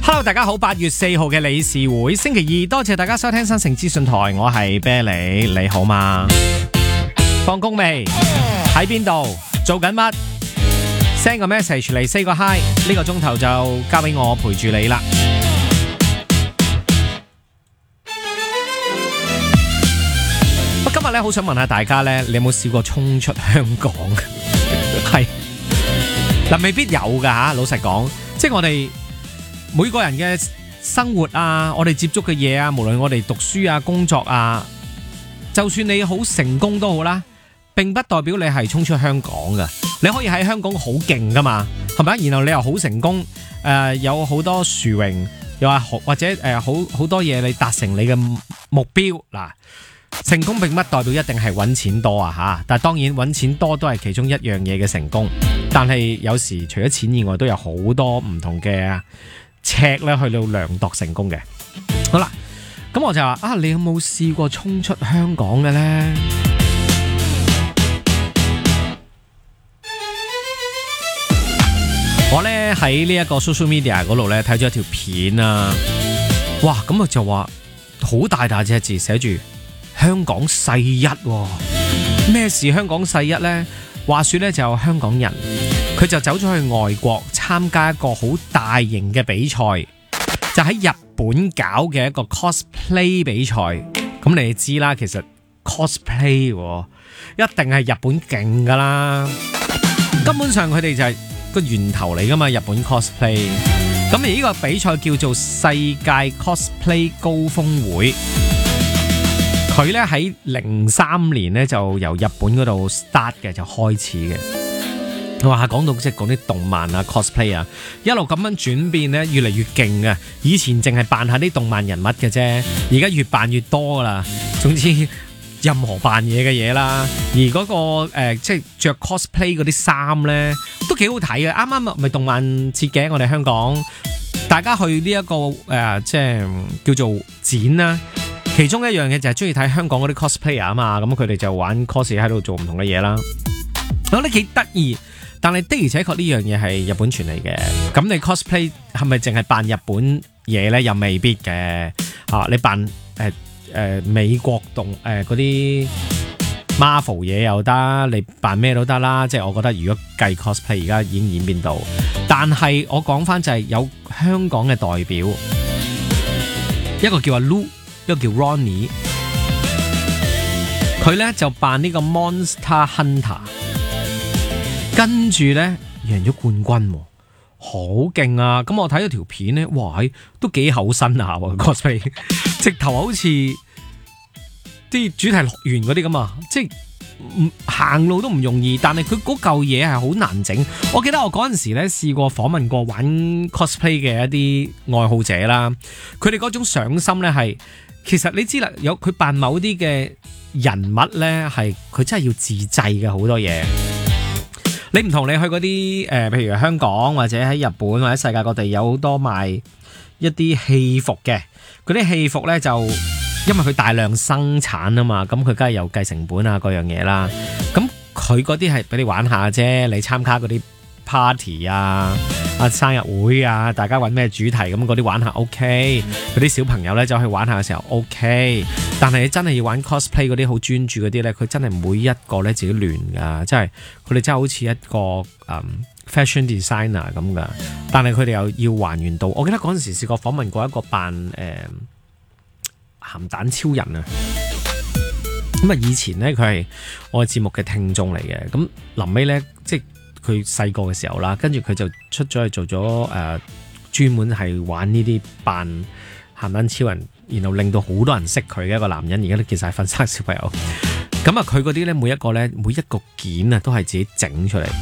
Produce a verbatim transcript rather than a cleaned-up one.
Hello， 大家好，八月四號嘅理事會，星期二，多謝大家收聽新城資訊台，我係啤梨，你好嗎？放工未？喺邊度？做緊乜？send 個 message 嚟 say 個 hi， 呢個鐘頭就交俾我陪住你啦。我今日咧好想問下大家咧，你有冇試過衝出香港？係嗱，未必有㗎吓，老實講，即係我哋每個人嘅生活啊，我哋接觸嘅嘢啊，無論我哋讀書啊、工作啊，就算你好成功都好啦，並不代表你係衝出香港㗎。你可以喺香港好勁㗎嘛，係咪？然後你又好成功，誒、呃、有好多殊榮，又話或者誒好好多嘢你達成你嘅目標嗱。成功並不代表一定係揾錢多啊吓，但係當然揾錢多都係其中一樣嘢嘅成功。但係有時除咗錢以外，都有好多唔同嘅尺咧去到量度成功嘅。好啦，咁我就話啊，你有冇試過衝出香港嘅呢？我呢喺呢一個 social media 嗰度呢睇咗一條片啊，哇！咁我就話好大大隻字寫住香港世一喎，咩事香港世一呢？話說呢，就有香港人，佢就走咗去外國參加一個好大型嘅比賽，就喺日本搞嘅一個 cosplay 比賽。咁你知啦，其實 cosplay 喎一定係日本勁噶啦，根本上佢哋就係個源頭嚟噶嘛，日本 cosplay。咁而呢個比賽叫做世界 cosplay 高峰會。佢咧喺零三年咧就由日本嗰度 start 嘅，就開始嘅。我話講到即係講啲動漫啊 cosplay 啊，一路咁樣轉變咧，越嚟越勁啊！以前淨係扮下啲動漫人物嘅啫，而家越扮越多啦。總之任何扮嘢嘅嘢啦，而嗰、嗰個誒、呃、即係着 cosplay 嗰啲衫咧都幾好睇嘅。啱啱咪動漫節嘅，我哋香港大家去呢、這、一個誒、呃、即係叫做展啦。其中一樣嘢就係中意睇香港嗰啲 cosplayer 啊嘛，咁佢哋就玩 cos 喺度做唔同嘅嘢啦，我覺得幾得意。但係的而且確呢樣嘢係日本傳嚟嘅，咁你 cosplay 係咪淨係扮日本嘢咧？又未必嘅啊！你扮誒誒美國動誒嗰啲 Marvel 嘢又得，你扮咩都得啦。即係我覺得如果計 cosplay 而家已經演變到，但係我講翻就係有香港嘅代表，一個叫阿 Lu。一個叫 Ronnie， 佢咧就扮呢個 Monster Hunter， 跟住咧贏咗冠軍，好勁啊！咁我睇咗條片咧，哇，都幾厚身啊 cosplay， 直頭好似啲主題樂園嗰啲咁啊，即係唔行路都唔容易，但係佢嗰嚿嘢係好難整。我記得我嗰陣時咧試過訪問過玩 cosplay 嘅一啲愛好者啦，佢哋嗰種上心咧係。其實你知啦，有佢扮某啲嘅人物呢，係佢真係要自製嘅好多嘢。你唔同你去嗰啲誒，譬如香港或者喺日本或者世界各地有好多賣一啲戲服嘅，嗰啲戲服呢，就因為佢大量生產啊嘛，咁佢梗係有計成本啊嗰樣嘢啦。咁佢嗰啲係俾你玩下啫，你參加嗰啲 party 啊。啊生日會啊，大家揾咩主題咁嗰啲玩下 OK，嗰啲小朋友呢走去玩下嘅時候 OK， 但係你真係要玩 cosplay 嗰啲好專注嗰啲呢，佢真係每一個呢自己亂噶，即係佢哋真係好似一個、嗯、fashion designer 咁噶，但係佢哋又要還原到。我記得嗰陣時試過訪問過一個扮誒、呃、鹹蛋超人啊，咁啊以前呢，佢係我節目嘅聽眾嚟嘅，咁臨尾呢，即係。佢細個嘅時候啦，跟住佢就出咗去做咗誒，專門係玩呢啲扮鹹蛋超人，然後令到好多人識佢嘅一個男人，而家都結晒婚生小朋友。咁啊，佢嗰啲咧，每一個咧，每一個件啊，都係自己整出嚟。